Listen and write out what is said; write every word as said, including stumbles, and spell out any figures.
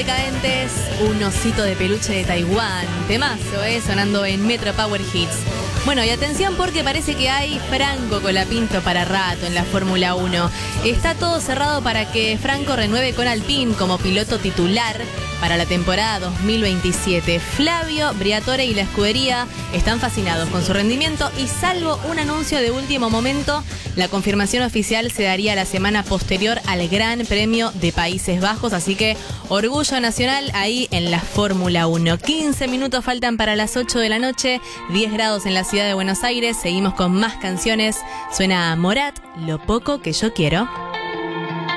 Decadentes, un osito de peluche de Taiwán. Temazo, ¿eh? Sonando en Metro Power Hits. Bueno, y atención porque parece que hay Franco Colapinto para rato en la Fórmula uno. Está todo cerrado para que Franco renueve con Alpine como piloto titular para la temporada dos mil veintisiete. Flavio Briatore y la escudería están fascinados con su rendimiento y salvo un anuncio de último momento, la confirmación oficial se daría la semana posterior al Gran Premio de Países Bajos, así que orgullo nacional ahí en la Fórmula uno. quince minutos faltan para las ocho de la noche, diez grados en la ciudad de Buenos Aires, seguimos con más canciones. Suena Morat, Lo poco que yo quiero.